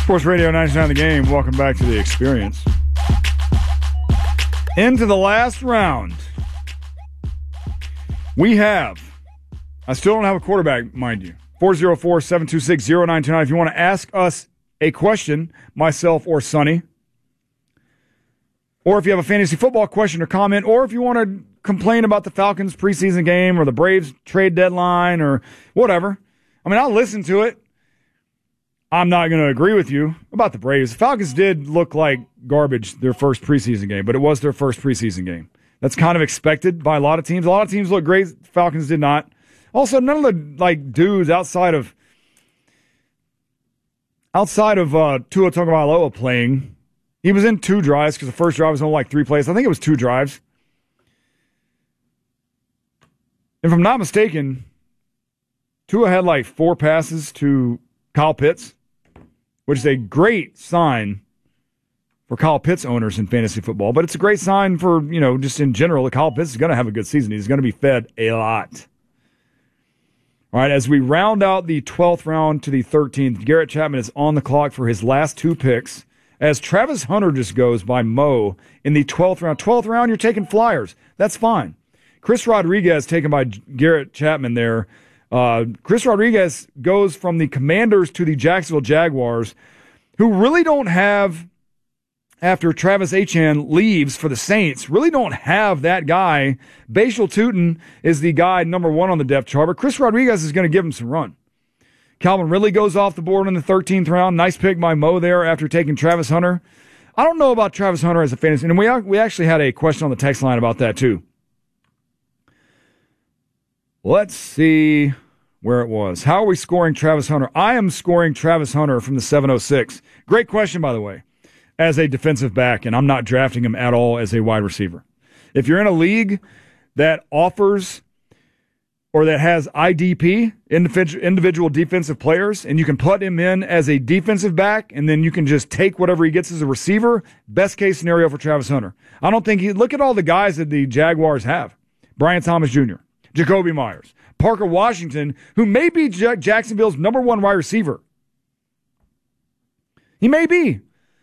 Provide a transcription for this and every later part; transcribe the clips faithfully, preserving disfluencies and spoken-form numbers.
Sports Radio ninety-nine The Game. Welcome back to The Experience. Into the last round. We have, I still don't have a quarterback, mind you. four oh four, seven two six, oh nine two nine. If you want to ask us a question, myself or Sonny, or if you have a fantasy football question or comment, or if you want to complain about the Falcons preseason game or the Braves trade deadline or whatever. I mean, I'll listen to it. I'm not going to agree with you about the Braves. The Falcons did look like garbage their first preseason game, but it was their first preseason game. That's kind of expected by a lot of teams. A lot of teams look great. Falcons did not. Also, none of the like dudes outside of outside of uh, Tua Tagovailoa playing. He was in two drives because the first drive was only like three plays. I think it was two drives. If I'm not mistaken, Tua had like four passes to Kyle Pitts, which is a great sign for Kyle Pitts owners in fantasy football. But it's a great sign for, you know, just in general, that Kyle Pitts is going to have a good season. He's going to be fed a lot. All right, as we round out the twelfth round to the thirteenth, Garrett Chapman is on the clock for his last two picks. As Travis Hunter just goes by Mo in the twelfth round. twelfth round, you're taking flyers. That's fine. Chris Rodriguez taken by Garrett Chapman there. Uh, Chris Rodriguez goes from the Commanders to the Jacksonville Jaguars, who really don't have, after Travis Etienne leaves for the Saints, really don't have that guy. Bashal Tutin is the guy number one on the depth chart, but Chris Rodriguez is going to give him some run. Calvin Ridley goes off the board in the thirteenth round. Nice pick by Mo there after taking Travis Hunter. I don't know about Travis Hunter as a fantasy, and we, we actually had a question on the text line about that too. Let's see where it was. How are we scoring Travis Hunter? I am scoring Travis Hunter from the seven oh six. Great question, by the way, as a defensive back, and I'm not drafting him at all as a wide receiver. If you're in a league that offers or that has I D P, individual defensive players, and you can put him in as a defensive back, and then you can just take whatever he gets as a receiver, best case scenario for Travis Hunter. I don't think he, look at all the guys that the Jaguars have. Brian Thomas Junior, Jacoby Myers, Parker Washington, who may be J- Jacksonville's number one wide receiver. He may be.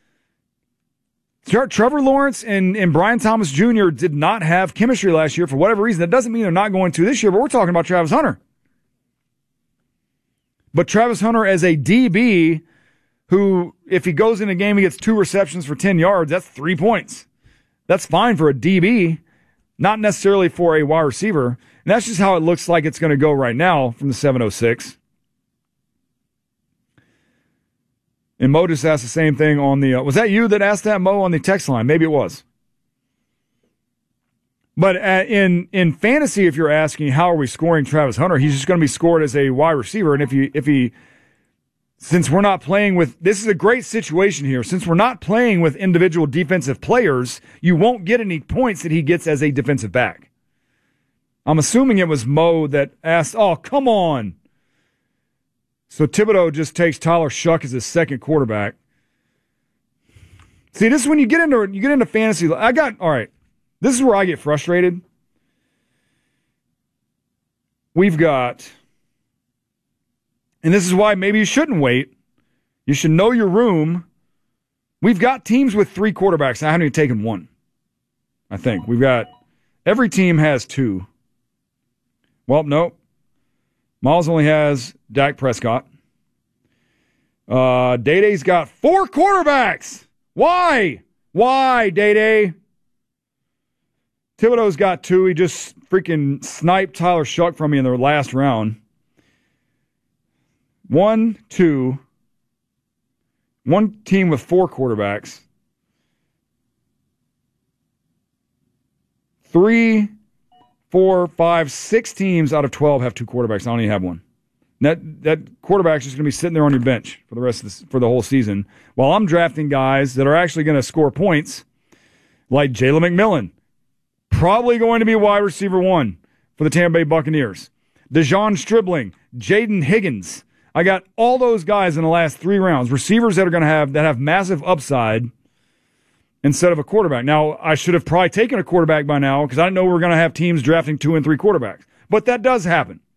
Trevor Lawrence and, and Brian Thomas Junior did not have chemistry last year for whatever reason. That doesn't mean they're not going to this year, but we're talking about Travis Hunter. But Travis Hunter as a D B who, if he goes in a game, he gets two receptions for ten yards, that's three points. That's fine for a D B, not necessarily for a wide receiver. And that's just how it looks like it's going to go right now from the seven oh six. And Mo just asked the same thing on the... Uh, was that you that asked that, Mo, on the text line? Maybe it was. But uh, in in fantasy, if you're asking how are we scoring Travis Hunter, he's just going to be scored as a wide receiver. And if he, if he... Since we're not playing with... This is a great situation here. Since we're not playing with individual defensive players, you won't get any points that he gets as a defensive back. I'm assuming it was Mo that asked, oh, come on. So Thibodeau just takes Tyler Shuck as his second quarterback. See, this is when you get into you get into fantasy. I got all right. This is where I get frustrated. We've got, and this is why maybe you shouldn't wait. You should know your room. We've got teams with three quarterbacks. I haven't even taken one. I think we've got every team has two. Well, no. Miles only has Dak Prescott. Uh, Day-Day's got four quarterbacks. Why? Why, Day-Day? Thibodeau's got two. He just freaking sniped Tyler Shuck from me in the last round. One, two. One team with four quarterbacks. Three, four, five, six teams out of twelve have two quarterbacks. I don't even have one. That that quarterback's just going to be sitting there on your bench for the rest of this, for the whole season. While I'm drafting guys that are actually going to score points, like Jalen McMillan, probably going to be wide receiver one for the Tampa Bay Buccaneers. DeJon Stribling, Jaden Higgins. I got all those guys in the last three rounds, receivers that are going to have that have massive upside instead of a quarterback. Now, I should have probably taken a quarterback by now because I didn't know we were going to have teams drafting two and three quarterbacks. But that does happen.